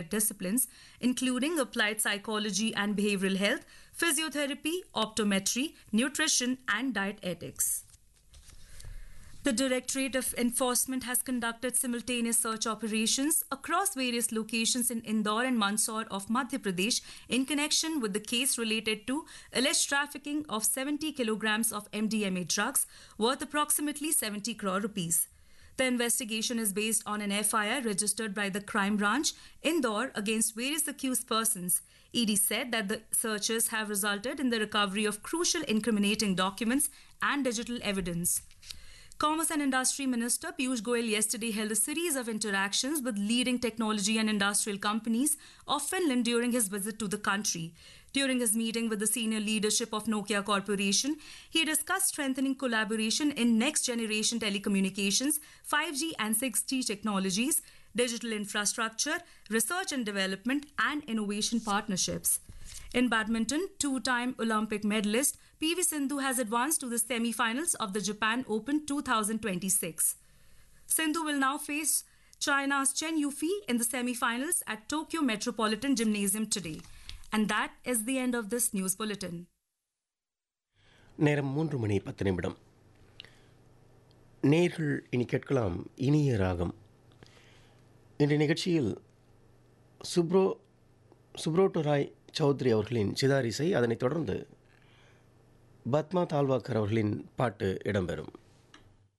disciplines, including applied psychology and behavioral health, physiotherapy, optometry, nutrition, and dietetics. The Directorate of Enforcement has conducted simultaneous search operations across various locations in Indore and Mandsaur of Madhya Pradesh in connection with the case related to alleged trafficking of 70 kilograms of MDMA drugs worth approximately 70 crore rupees. The investigation is based on an FIR registered by the Crime Branch, Indore, against various accused persons. ED said that the searches have resulted in the recovery of crucial incriminating documents and digital evidence. Commerce and Industry Minister Piyush Goyal yesterday held a series of interactions with leading technology and industrial companies of Finland during his visit to the country. During his meeting with the senior leadership of Nokia Corporation, he discussed strengthening collaboration in next-generation telecommunications, 5G and 6G technologies, digital infrastructure, research and development, and innovation partnerships. In badminton, two-time Olympic medalist PV Sindhu has advanced to the semi-finals of the Japan Open 2026. Sindhu will now face China's Chen Yufei in the semi-finals at Tokyo Metropolitan Gymnasium today. And that is the end of this news bulletin. நேரம் 3:10 நேர்கள் இனி கேட்கலாம் இனிய ராகம். இன்றைய நிகழ்ச்சியில் சுப்ரோட்டராய் சௌத்ரி அவர்களின் சிதாரிசை, அதனைத் தொடர்ந்து பத்மா தால்வாக்கர் அவர்களின் பாட்டு இடம்பெறும்.